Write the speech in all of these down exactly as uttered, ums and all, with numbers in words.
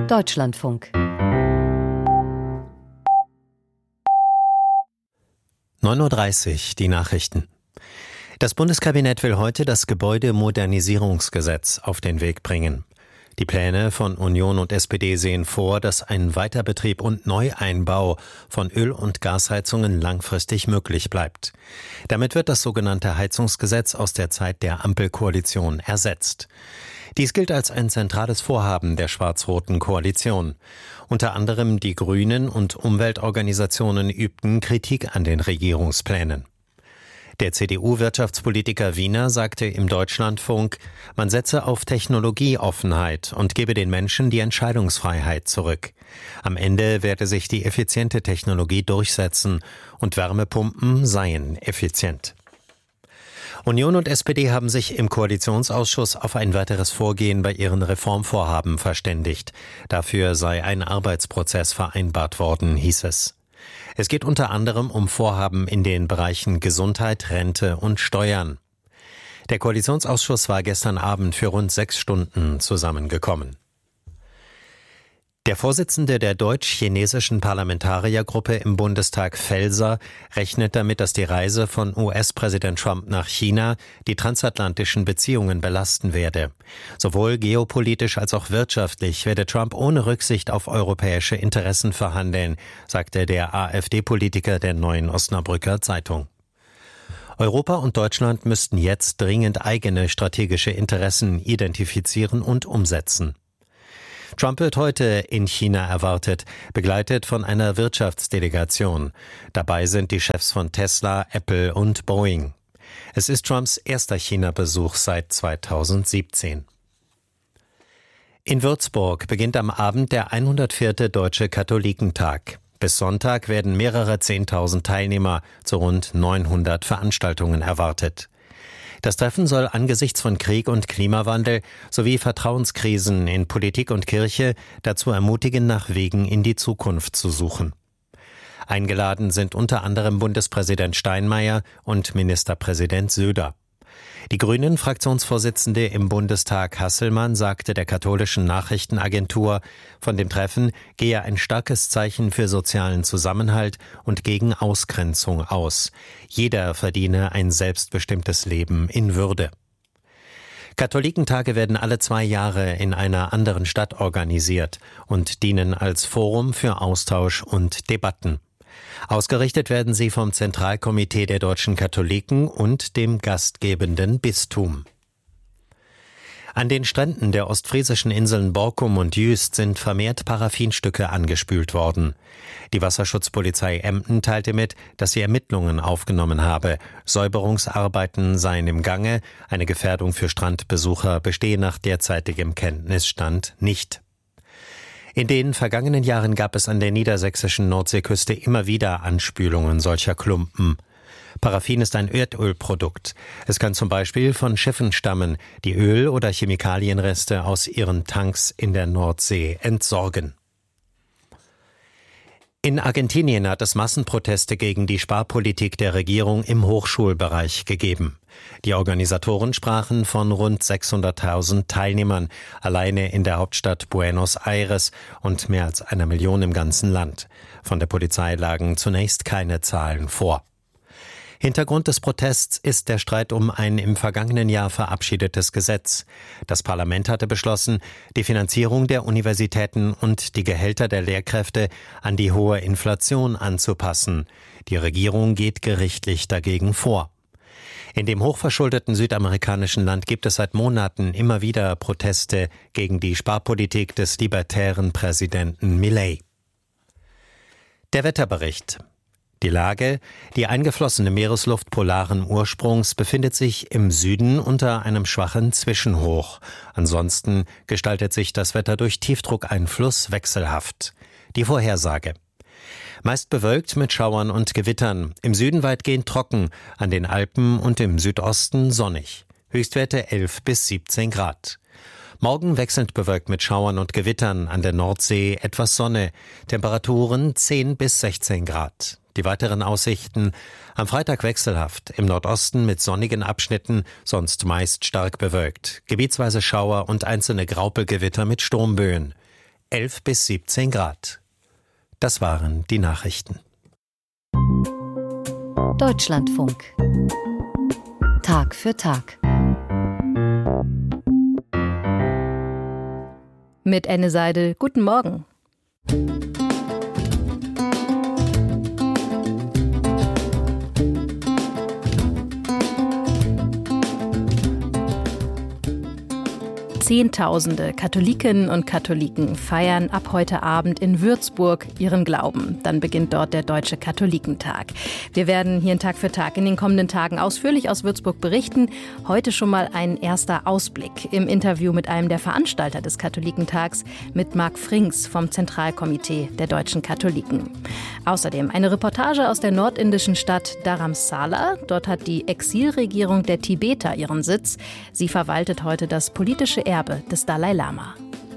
Deutschlandfunk. neun Uhr dreißig, die Nachrichten. Das Bundeskabinett will heute das Gebäudemodernisierungsgesetz auf den Weg bringen. Die Pläne von Union und S P D sehen vor, dass ein Weiterbetrieb und Neueinbau von Öl- und Gasheizungen langfristig möglich bleibt. Damit wird das sogenannte Heizungsgesetz aus der Zeit der Ampelkoalition ersetzt. Dies gilt als ein zentrales Vorhaben der schwarz-roten Koalition. Unter anderem die Grünen und Umweltorganisationen übten Kritik an den Regierungsplänen. Der C D U-Wirtschaftspolitiker Wiener sagte im Deutschlandfunk, man setze auf Technologieoffenheit und gebe den Menschen die Entscheidungsfreiheit zurück. Am Ende werde sich die effiziente Technologie durchsetzen und Wärmepumpen seien effizient. Union und S P D haben sich im Koalitionsausschuss auf ein weiteres Vorgehen bei ihren Reformvorhaben verständigt. Dafür sei ein Arbeitsprozess vereinbart worden, hieß es. Es geht unter anderem um Vorhaben in den Bereichen Gesundheit, Rente und Steuern. Der Koalitionsausschuss war gestern Abend für rund sechs Stunden zusammengekommen. Der Vorsitzende der deutsch-chinesischen Parlamentariergruppe im Bundestag, Felser, rechnet damit, dass die Reise von U S-Präsident Trump nach China die transatlantischen Beziehungen belasten werde. Sowohl geopolitisch als auch wirtschaftlich werde Trump ohne Rücksicht auf europäische Interessen verhandeln, sagte der AfD-Politiker der Neuen Osnabrücker Zeitung. Europa und Deutschland müssten jetzt dringend eigene strategische Interessen identifizieren und umsetzen. Trump wird heute in China erwartet, begleitet von einer Wirtschaftsdelegation. Dabei sind die Chefs von Tesla, Apple und Boeing. Es ist Trumps erster China-Besuch seit zweitausendsiebzehn. In Würzburg beginnt am Abend der hundertvierte Deutsche Katholikentag. Bis Sonntag werden mehrere Zehntausend Teilnehmer zu rund neunhundert Veranstaltungen erwartet. Das Treffen soll angesichts von Krieg und Klimawandel sowie Vertrauenskrisen in Politik und Kirche dazu ermutigen, nach Wegen in die Zukunft zu suchen. Eingeladen sind unter anderem Bundespräsident Steinmeier und Ministerpräsident Söder. Die Grünen-Fraktionsvorsitzende im Bundestag Hasselmann sagte der katholischen Nachrichtenagentur, von dem Treffen gehe ein starkes Zeichen für sozialen Zusammenhalt und gegen Ausgrenzung aus. Jeder verdiene ein selbstbestimmtes Leben in Würde. Katholikentage werden alle zwei Jahre in einer anderen Stadt organisiert und dienen als Forum für Austausch und Debatten. Ausgerichtet werden sie vom Zentralkomitee der deutschen Katholiken und dem gastgebenden Bistum. An den Stränden der ostfriesischen Inseln Borkum und Jüst sind vermehrt Paraffinstücke angespült worden. Die Wasserschutzpolizei Emden teilte mit, dass sie Ermittlungen aufgenommen habe. Säuberungsarbeiten seien im Gange, eine Gefährdung für Strandbesucher bestehe nach derzeitigem Kenntnisstand nicht. In den vergangenen Jahren gab es an der niedersächsischen Nordseeküste immer wieder Anspülungen solcher Klumpen. Paraffin ist ein Erdölprodukt. Es kann zum Beispiel von Schiffen stammen, die Öl- oder Chemikalienreste aus ihren Tanks in der Nordsee entsorgen. In Argentinien hat es Massenproteste gegen die Sparpolitik der Regierung im Hochschulbereich gegeben. Die Organisatoren sprachen von rund sechshunderttausend Teilnehmern, alleine in der Hauptstadt Buenos Aires und mehr als einer Million im ganzen Land. Von der Polizei lagen zunächst keine Zahlen vor. Hintergrund des Protests ist der Streit um ein im vergangenen Jahr verabschiedetes Gesetz. Das Parlament hatte beschlossen, die Finanzierung der Universitäten und die Gehälter der Lehrkräfte an die hohe Inflation anzupassen. Die Regierung geht gerichtlich dagegen vor. In dem hochverschuldeten südamerikanischen Land gibt es seit Monaten immer wieder Proteste gegen die Sparpolitik des libertären Präsidenten Milei. Der Wetterbericht. Die Lage, die eingeflossene Meeresluft polaren Ursprungs, befindet sich im Süden unter einem schwachen Zwischenhoch. Ansonsten gestaltet sich das Wetter durch Tiefdruckeinfluss wechselhaft. Die Vorhersage. Meist bewölkt mit Schauern und Gewittern, im Süden weitgehend trocken, an den Alpen und im Südosten sonnig. Höchstwerte elf bis siebzehn Grad. Morgen wechselnd bewölkt mit Schauern und Gewittern, an der Nordsee etwas Sonne, Temperaturen zehn bis sechzehn Grad. Die weiteren Aussichten: am Freitag wechselhaft, im Nordosten mit sonnigen Abschnitten, sonst meist stark bewölkt, gebietsweise Schauer und einzelne Graupelgewitter mit Sturmböen. elf bis siebzehn Grad. Das waren die Nachrichten. Deutschlandfunk. Tag für Tag. Mit Anne Seidel, guten Morgen. Zehntausende Katholikinnen und Katholiken feiern ab heute Abend in Würzburg ihren Glauben. Dann beginnt dort der Deutsche Katholikentag. Wir werden hier in Tag für Tag in den kommenden Tagen ausführlich aus Würzburg berichten. Heute schon mal ein erster Ausblick im Interview mit einem der Veranstalter des Katholikentags, mit Marc Frings vom Zentralkomitee der deutschen Katholiken. Außerdem eine Reportage aus der nordindischen Stadt Dharamsala. Dort hat die Exilregierung der Tibeter ihren Sitz. Sie verwaltet heute das politische Erbe des Dalai Lama.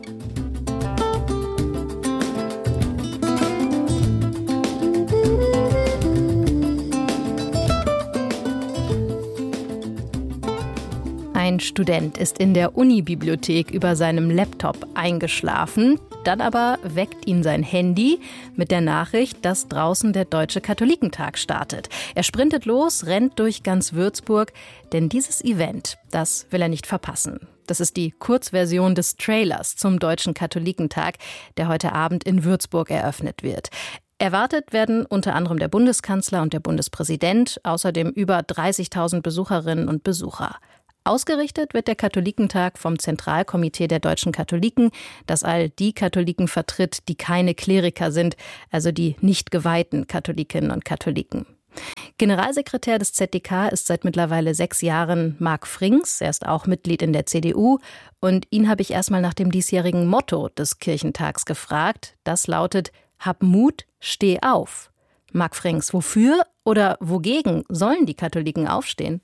Ein Student ist in der Unibibliothek über seinem Laptop eingeschlafen. Dann aber weckt ihn sein Handy mit der Nachricht, dass draußen der Deutsche Katholikentag startet. Er sprintet los, rennt durch ganz Würzburg, denn dieses Event, das will er nicht verpassen. Das ist die Kurzversion des Trailers zum Deutschen Katholikentag, der heute Abend in Würzburg eröffnet wird. Erwartet werden unter anderem der Bundeskanzler und der Bundespräsident, außerdem über dreißigtausend Besucherinnen und Besucher. Ausgerichtet wird der Katholikentag vom Zentralkomitee der deutschen Katholiken, das all die Katholiken vertritt, die keine Kleriker sind, also die nicht geweihten Katholikinnen und Katholiken. Generalsekretär des Z D K ist seit mittlerweile sechs Jahren Marc Frings. Er ist auch Mitglied in der C D U. Und ihn habe ich erstmal nach dem diesjährigen Motto des Kirchentags gefragt. Das lautet: Hab Mut, steh auf. Marc Frings, wofür oder wogegen sollen die Katholiken aufstehen?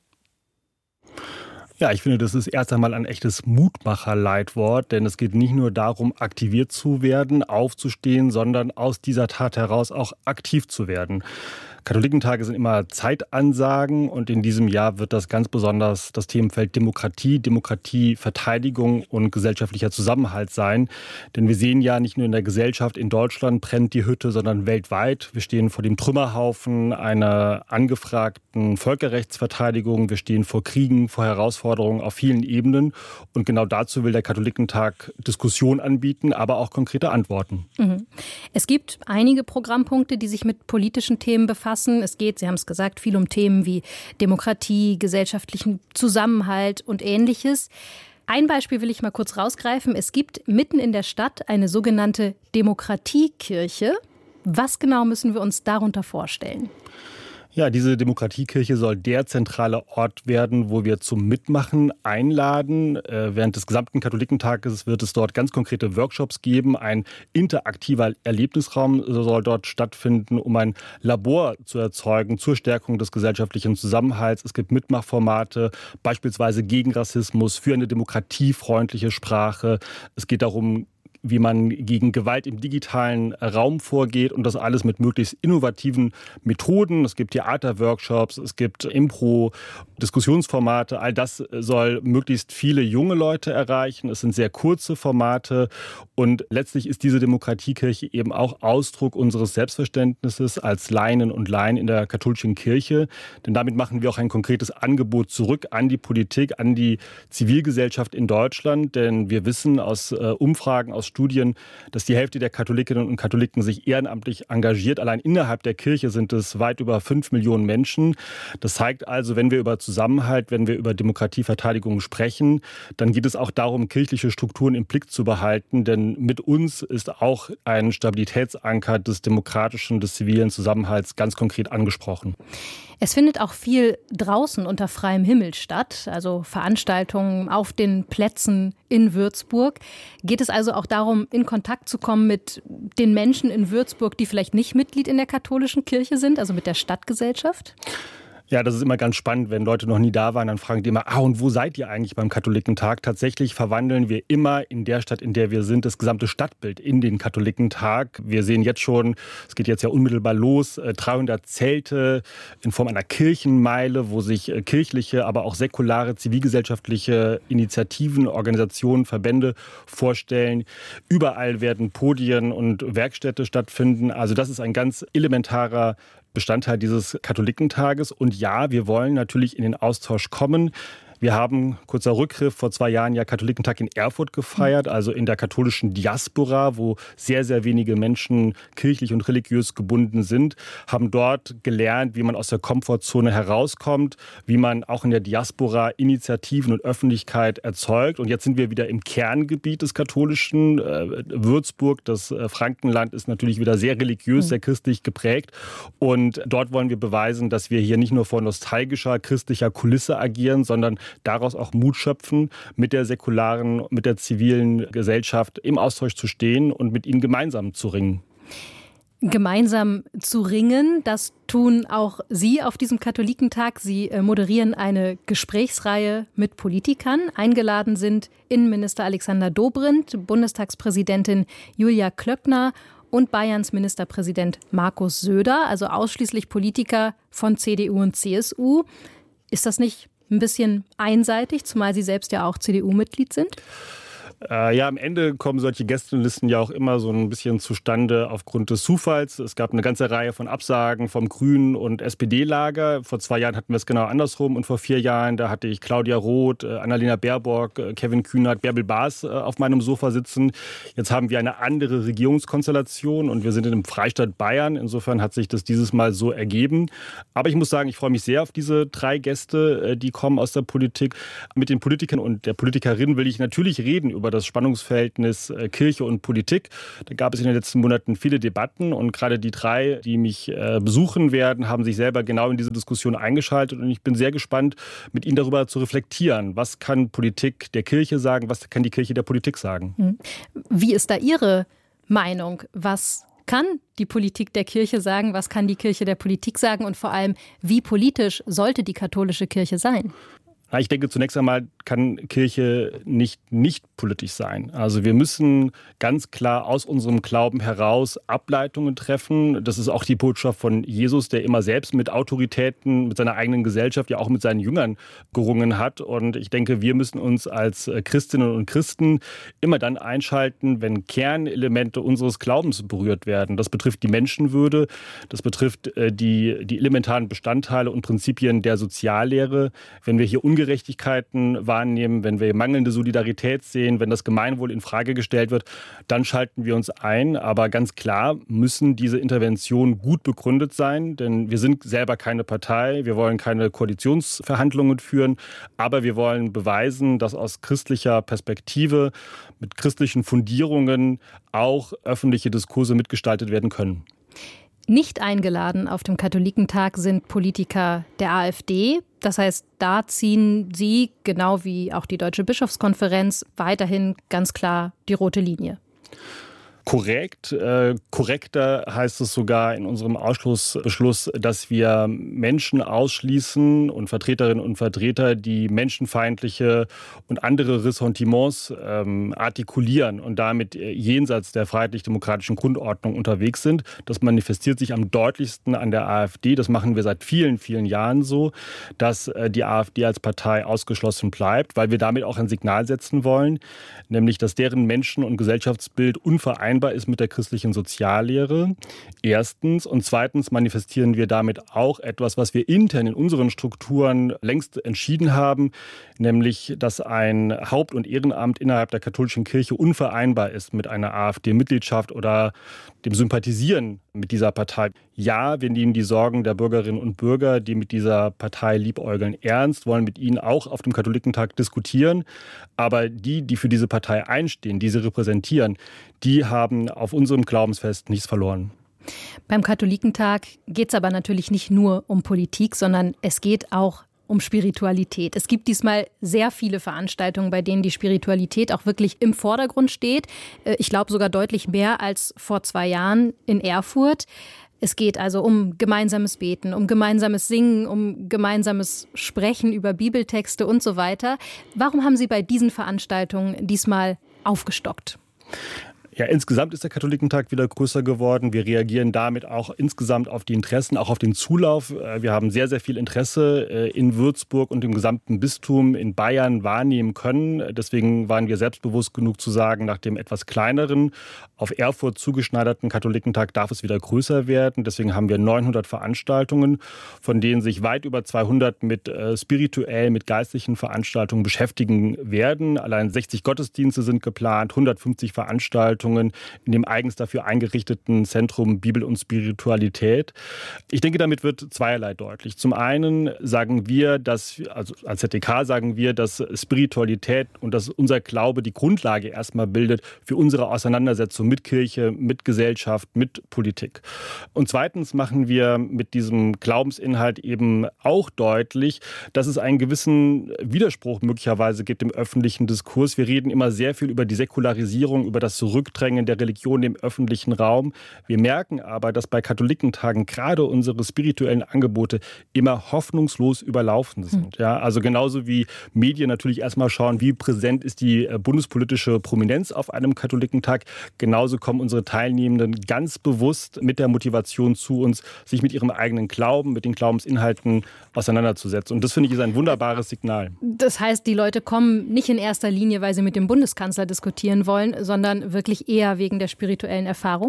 Ja, ich finde, das ist erst einmal ein echtes Mutmacher-Leitwort, denn es geht nicht nur darum, aktiviert zu werden, aufzustehen, sondern aus dieser Tat heraus auch aktiv zu werden. Katholikentage sind immer Zeitansagen und in diesem Jahr wird das ganz besonders das Themenfeld Demokratie, Demokratieverteidigung und gesellschaftlicher Zusammenhalt sein. Denn wir sehen ja, nicht nur in der Gesellschaft in Deutschland brennt die Hütte, sondern weltweit. Wir stehen vor dem Trümmerhaufen einer angefragten Völkerrechtsverteidigung. Wir stehen vor Kriegen, vor Herausforderungen auf vielen Ebenen. Und genau dazu will der Katholikentag Diskussion anbieten, aber auch konkrete Antworten. Mhm. Es gibt einige Programmpunkte, die sich mit politischen Themen befassen. Es geht, Sie haben es gesagt, viel um Themen wie Demokratie, gesellschaftlichen Zusammenhalt und Ähnliches. Ein Beispiel will ich mal kurz rausgreifen. Es gibt mitten in der Stadt eine sogenannte Demokratiekirche. Was genau müssen wir uns darunter vorstellen? Ja, diese Demokratiekirche soll der zentrale Ort werden, wo wir zum Mitmachen einladen. Äh, während des gesamten Katholikentages wird es dort ganz konkrete Workshops geben. Ein interaktiver Erlebnisraum soll dort stattfinden, um ein Labor zu erzeugen zur Stärkung des gesellschaftlichen Zusammenhalts. Es gibt Mitmachformate, beispielsweise gegen Rassismus, für eine demokratiefreundliche Sprache. Es geht darum, wie man gegen Gewalt im digitalen Raum vorgeht und das alles mit möglichst innovativen Methoden. Es gibt Theaterworkshops, es gibt Impro-Diskussionsformate. All das soll möglichst viele junge Leute erreichen. Es sind sehr kurze Formate und letztlich ist diese Demokratiekirche eben auch Ausdruck unseres Selbstverständnisses als Laien und Laien in der katholischen Kirche. Denn damit machen wir auch ein konkretes Angebot zurück an die Politik, an die Zivilgesellschaft in Deutschland. Denn wir wissen aus äh, Umfragen, aus Studien, dass die Hälfte der Katholikinnen und Katholiken sich ehrenamtlich engagiert. Allein innerhalb der Kirche sind es weit über fünf Millionen Menschen. Das zeigt also, wenn wir über Zusammenhalt, wenn wir über Demokratieverteidigung sprechen, dann geht es auch darum, kirchliche Strukturen im Blick zu behalten. Denn mit uns ist auch ein Stabilitätsanker des demokratischen, des zivilen Zusammenhalts ganz konkret angesprochen. Es findet auch viel draußen unter freiem Himmel statt, also Veranstaltungen auf den Plätzen in Würzburg. Geht es also auch darum, in Kontakt zu kommen mit den Menschen in Würzburg, die vielleicht nicht Mitglied in der katholischen Kirche sind, also mit der Stadtgesellschaft? Ja, das ist immer ganz spannend, wenn Leute noch nie da waren, dann fragen die immer, ah, und wo seid ihr eigentlich beim Katholikentag? Tatsächlich verwandeln wir immer in der Stadt, in der wir sind, das gesamte Stadtbild in den Katholikentag. Wir sehen jetzt schon, es geht jetzt ja unmittelbar los, dreihundert Zelte in Form einer Kirchenmeile, wo sich kirchliche, aber auch säkulare, zivilgesellschaftliche Initiativen, Organisationen, Verbände vorstellen. Überall werden Podien und Werkstätte stattfinden. Also das ist ein ganz elementarer Bestandteil dieses Katholikentages. Und ja, wir wollen natürlich in den Austausch kommen. Wir haben, kurzer Rückgriff, vor zwei Jahren ja Katholikentag in Erfurt gefeiert, also in der katholischen Diaspora, wo sehr, sehr wenige Menschen kirchlich und religiös gebunden sind, haben dort gelernt, wie man aus der Komfortzone herauskommt, wie man auch in der Diaspora Initiativen und Öffentlichkeit erzeugt. Und jetzt sind wir wieder im Kerngebiet des Katholischen. Äh, Würzburg, das äh, Frankenland, ist natürlich wieder sehr religiös, sehr christlich geprägt. Und dort wollen wir beweisen, dass wir hier nicht nur vor nostalgischer christlicher Kulisse agieren, sondern daraus auch Mut schöpfen, mit der säkularen, mit der zivilen Gesellschaft im Austausch zu stehen und mit ihnen gemeinsam zu ringen. Gemeinsam zu ringen, das tun auch Sie auf diesem Katholikentag. Sie moderieren eine Gesprächsreihe mit Politikern. Eingeladen sind Innenminister Alexander Dobrindt, Bundestagspräsidentin Julia Klöckner und Bayerns Ministerpräsident Markus Söder, also ausschließlich Politiker von C D U und C S U. Ist das nicht ein bisschen einseitig, zumal Sie selbst ja auch C D U-Mitglied sind? Äh, ja, am Ende kommen solche Gästelisten ja auch immer so ein bisschen zustande aufgrund des Zufalls. Es gab eine ganze Reihe von Absagen vom Grünen- und S P D-Lager. Vor zwei Jahren hatten wir es genau andersrum und vor vier Jahren, da hatte ich Claudia Roth, äh, Annalena Baerbock, äh, Kevin Kühnert, Bärbel Baas äh, auf meinem Sofa sitzen. Jetzt haben wir eine andere Regierungskonstellation und wir sind in einem Freistaat Bayern. Insofern hat sich das dieses Mal so ergeben. Aber ich muss sagen, ich freue mich sehr auf diese drei Gäste, äh, die kommen aus der Politik. Mit den Politikern und der Politikerin will ich natürlich reden über das Spannungsverhältnis Kirche und Politik. Da gab es in den letzten Monaten viele Debatten und gerade die drei, die mich besuchen werden, haben sich selber genau in diese Diskussion eingeschaltet und ich bin sehr gespannt, mit ihnen darüber zu reflektieren. Was kann Politik der Kirche sagen? Was kann die Kirche der Politik sagen? Wie ist da Ihre Meinung? Was kann die Politik der Kirche sagen? Was kann die Kirche der Politik sagen? Und vor allem, wie politisch sollte die katholische Kirche sein? Ich denke, zunächst einmal kann Kirche nicht nicht politisch sein. Also wir müssen ganz klar aus unserem Glauben heraus Ableitungen treffen. Das ist auch die Botschaft von Jesus, der immer selbst mit Autoritäten, mit seiner eigenen Gesellschaft, ja auch mit seinen Jüngern gerungen hat. Und ich denke, wir müssen uns als Christinnen und Christen immer dann einschalten, wenn Kernelemente unseres Glaubens berührt werden. Das betrifft die Menschenwürde, das betrifft die, die elementaren Bestandteile und Prinzipien der Soziallehre. Wenn wir hier Ungerechtigkeiten wahrnehmen, wenn wir mangelnde Solidarität sehen, wenn das Gemeinwohl in Frage gestellt wird, dann schalten wir uns ein. Aber ganz klar müssen diese Interventionen gut begründet sein, denn wir sind selber keine Partei, wir wollen keine Koalitionsverhandlungen führen, aber wir wollen beweisen, dass aus christlicher Perspektive mit christlichen Fundierungen auch öffentliche Diskurse mitgestaltet werden können. Nicht eingeladen auf dem Katholikentag sind Politiker der AfD. Das heißt, da ziehen Sie, genau wie auch die Deutsche Bischofskonferenz, weiterhin ganz klar die rote Linie. Korrekt. Äh, korrekter heißt es sogar in unserem Ausschlussbeschluss, dass wir Menschen ausschließen und Vertreterinnen und Vertreter, die menschenfeindliche und andere Ressentiments ähm, artikulieren und damit äh, jenseits der freiheitlich-demokratischen Grundordnung unterwegs sind. Das manifestiert sich am deutlichsten an der AfD. Das machen wir seit vielen, vielen Jahren so, dass äh, die AfD als Partei ausgeschlossen bleibt, weil wir damit auch ein Signal setzen wollen, nämlich dass deren Menschen- und Gesellschaftsbild unvereinbar ist mit der christlichen Soziallehre. Erstens. Und zweitens manifestieren wir damit auch etwas, was wir intern in unseren Strukturen längst entschieden haben, nämlich, dass ein Haupt- und Ehrenamt innerhalb der katholischen Kirche unvereinbar ist mit einer AfD-Mitgliedschaft oder dem Sympathisieren mit dieser Partei. Ja, wir nehmen die Sorgen der Bürgerinnen und Bürger, die mit dieser Partei liebäugeln, ernst, wollen mit ihnen auch auf dem Katholikentag diskutieren. Aber die, die für diese Partei einstehen, die sie repräsentieren, die haben auf unserem Glaubensfest nichts verloren. Beim Katholikentag geht es aber natürlich nicht nur um Politik, sondern es geht auch um Spiritualität. Es gibt diesmal sehr viele Veranstaltungen, bei denen die Spiritualität auch wirklich im Vordergrund steht. Ich glaube sogar deutlich mehr als vor zwei Jahren in Erfurt. Es geht also um gemeinsames Beten, um gemeinsames Singen, um gemeinsames Sprechen über Bibeltexte und so weiter. Warum haben Sie bei diesen Veranstaltungen diesmal aufgestockt? Ja, insgesamt ist der Katholikentag wieder größer geworden. Wir reagieren damit auch insgesamt auf die Interessen, auch auf den Zulauf. Wir haben sehr, sehr viel Interesse in Würzburg und im gesamten Bistum in Bayern wahrnehmen können. Deswegen waren wir selbstbewusst genug zu sagen, nach dem etwas kleineren, auf Erfurt zugeschneiderten Katholikentag darf es wieder größer werden. Deswegen haben wir neunhundert Veranstaltungen, von denen sich weit über zweihundert mit äh, spirituell, mit geistlichen Veranstaltungen beschäftigen werden. Allein sechzig Gottesdienste sind geplant, hundertfünfzig Veranstaltungen in dem eigens dafür eingerichteten Zentrum Bibel und Spiritualität. Ich denke, damit wird zweierlei deutlich. Zum einen sagen wir, dass, also als Z D K sagen wir, dass Spiritualität und dass unser Glaube die Grundlage erstmal bildet für unsere Auseinandersetzung mit Kirche, mit Gesellschaft, mit Politik. Und zweitens machen wir mit diesem Glaubensinhalt eben auch deutlich, dass es einen gewissen Widerspruch möglicherweise gibt im öffentlichen Diskurs. Wir reden immer sehr viel über die Säkularisierung, über das Zurückdrängen der Religion im öffentlichen Raum. Wir merken aber, dass bei Katholikentagen gerade unsere spirituellen Angebote immer hoffnungslos überlaufen sind. Ja, also genauso wie Medien natürlich erstmal schauen, wie präsent ist die bundespolitische Prominenz auf einem Katholikentag. Genauso kommen unsere Teilnehmenden ganz bewusst mit der Motivation zu uns, sich mit ihrem eigenen Glauben, mit den Glaubensinhalten auseinanderzusetzen. Und das, finde ich, ist ein wunderbares Signal. Das heißt, die Leute kommen nicht in erster Linie, weil sie mit dem Bundeskanzler diskutieren wollen, sondern wirklich eher wegen der spirituellen Erfahrung?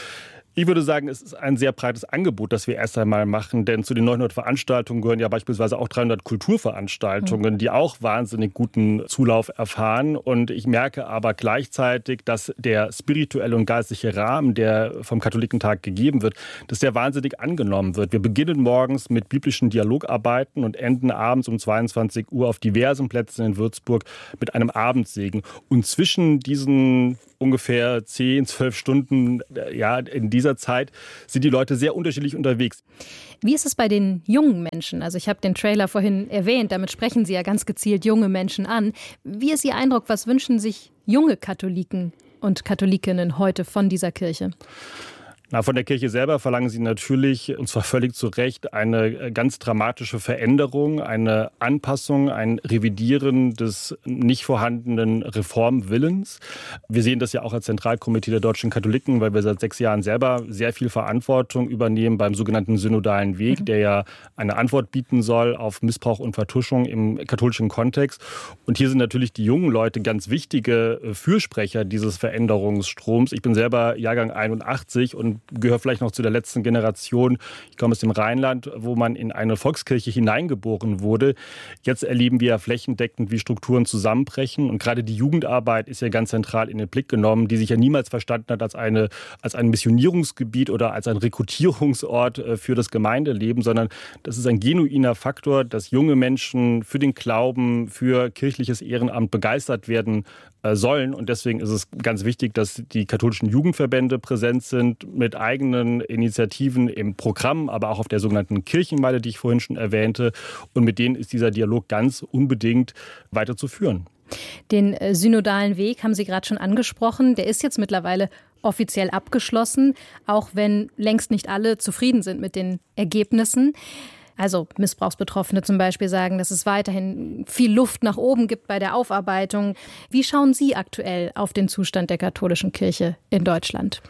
Ich würde sagen, es ist ein sehr breites Angebot, das wir erst einmal machen, denn zu den neunhundert Veranstaltungen gehören ja beispielsweise auch dreihundert Kulturveranstaltungen, mhm. die auch wahnsinnig guten Zulauf erfahren. Und ich merke aber gleichzeitig, dass der spirituelle und geistliche Rahmen, der vom Katholikentag gegeben wird, dass der wahnsinnig angenommen wird. Wir beginnen morgens mit biblischen Dialogarbeiten und enden abends um zweiundzwanzig Uhr auf diversen Plätzen in Würzburg mit einem Abendsegen. Und zwischen diesen ungefähr zehn, zwölf Stunden, ja, in dieser Zeit sind die Leute sehr unterschiedlich unterwegs. Wie ist es bei den jungen Menschen? Also ich habe den Trailer vorhin erwähnt, damit sprechen Sie ja ganz gezielt junge Menschen an. Wie ist Ihr Eindruck, was wünschen sich junge Katholiken und Katholikinnen heute von dieser Kirche? Na, von der Kirche selber verlangen sie natürlich, und zwar völlig zu Recht, eine ganz dramatische Veränderung, eine Anpassung, ein Revidieren des nicht vorhandenen Reformwillens. Wir sehen das ja auch als Zentralkomitee der deutschen Katholiken, weil wir seit sechs Jahren selber sehr viel Verantwortung übernehmen beim sogenannten synodalen Weg, der ja eine Antwort bieten soll auf Missbrauch und Vertuschung im katholischen Kontext. Und hier sind natürlich die jungen Leute ganz wichtige Fürsprecher dieses Veränderungsstroms. Ich bin selber Jahrgang einundachtzig und gehöre vielleicht noch zu der letzten Generation. Ich komme aus dem Rheinland, wo man in eine Volkskirche hineingeboren wurde. Jetzt erleben wir flächendeckend, wie Strukturen zusammenbrechen. Und gerade die Jugendarbeit ist ja ganz zentral in den Blick genommen, die sich ja niemals verstanden hat als, eine, als ein Missionierungsgebiet oder als ein Rekrutierungsort für das Gemeindeleben, sondern das ist ein genuiner Faktor, dass junge Menschen für den Glauben, für kirchliches Ehrenamt begeistert werden sollen. Und deswegen ist es ganz wichtig, dass die katholischen Jugendverbände präsent sind mit eigenen Initiativen im Programm, aber auch auf der sogenannten Kirchenmeile, die ich vorhin schon erwähnte. Und mit denen ist dieser Dialog ganz unbedingt weiterzuführen. Den synodalen Weg haben Sie gerade schon angesprochen. Der ist jetzt mittlerweile offiziell abgeschlossen, auch wenn längst nicht alle zufrieden sind mit den Ergebnissen. Also Missbrauchsbetroffene zum Beispiel sagen, dass es weiterhin viel Luft nach oben gibt bei der Aufarbeitung. Wie schauen Sie aktuell auf den Zustand der katholischen Kirche in Deutschland?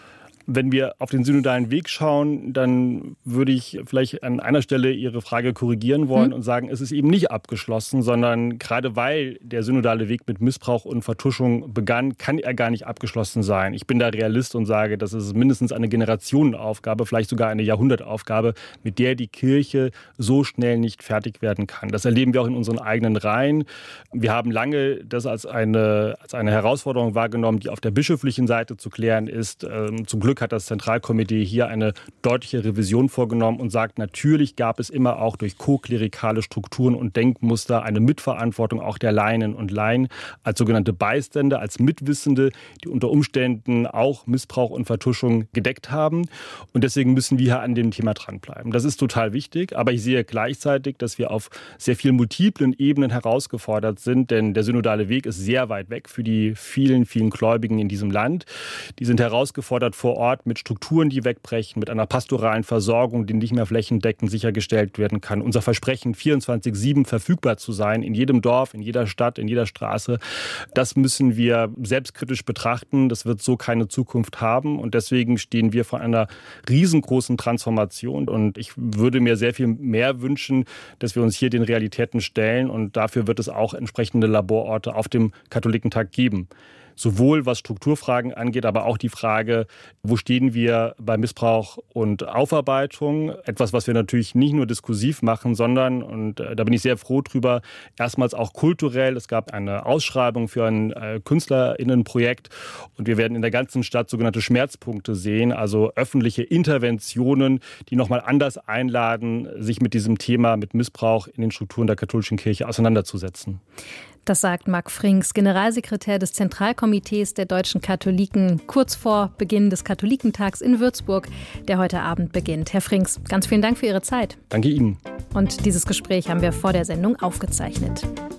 Wenn wir auf den synodalen Weg schauen, dann würde ich vielleicht an einer Stelle Ihre Frage korrigieren wollen hm. und sagen, es ist eben nicht abgeschlossen, sondern gerade weil der synodale Weg mit Missbrauch und Vertuschung begann, kann er gar nicht abgeschlossen sein. Ich bin da Realist und sage, das ist mindestens eine Generationenaufgabe, vielleicht sogar eine Jahrhundertaufgabe, mit der die Kirche so schnell nicht fertig werden kann. Das erleben wir auch in unseren eigenen Reihen. Wir haben lange das als eine, als eine Herausforderung wahrgenommen, die auf der bischöflichen Seite zu klären ist. Ähm, zum Glück hat das Zentralkomitee hier eine deutliche Revision vorgenommen und sagt, natürlich gab es immer auch durch koklerikale Strukturen und Denkmuster eine Mitverantwortung auch der Laien und Laien als sogenannte Beiständer, als Mitwissende, die unter Umständen auch Missbrauch und Vertuschung gedeckt haben. Und deswegen müssen wir hier an dem Thema dranbleiben. Das ist total wichtig, aber ich sehe gleichzeitig, dass wir auf sehr vielen multiplen Ebenen herausgefordert sind, denn der synodale Weg ist sehr weit weg für die vielen, vielen Gläubigen in diesem Land. Die sind herausgefordert vor Ort Ort mit Strukturen, die wegbrechen, mit einer pastoralen Versorgung, die nicht mehr flächendeckend sichergestellt werden kann. Unser Versprechen, vierundzwanzig sieben verfügbar zu sein, in jedem Dorf, in jeder Stadt, in jeder Straße, das müssen wir selbstkritisch betrachten. Das wird so keine Zukunft haben. Und deswegen stehen wir vor einer riesengroßen Transformation. Und ich würde mir sehr viel mehr wünschen, dass wir uns hier den Realitäten stellen. Und dafür wird es auch entsprechende Labororte auf dem Katholikentag geben. Sowohl was Strukturfragen angeht, aber auch die Frage, wo stehen wir bei Missbrauch und Aufarbeitung? Etwas, was wir natürlich nicht nur diskursiv machen, sondern, und da bin ich sehr froh drüber, erstmals auch kulturell. Es gab eine Ausschreibung für ein äh, KünstlerInnenprojekt und wir werden in der ganzen Stadt sogenannte Schmerzpunkte sehen, also öffentliche Interventionen, die nochmal anders einladen, sich mit diesem Thema, mit Missbrauch in den Strukturen der katholischen Kirche auseinanderzusetzen. Das sagt Marc Frings, Generalsekretär des Zentralkomitees der deutschen Katholiken, kurz vor Beginn des Katholikentags in Würzburg, der heute Abend beginnt. Herr Frings, ganz vielen Dank für Ihre Zeit. Danke Ihnen. Und dieses Gespräch haben wir vor der Sendung aufgezeichnet.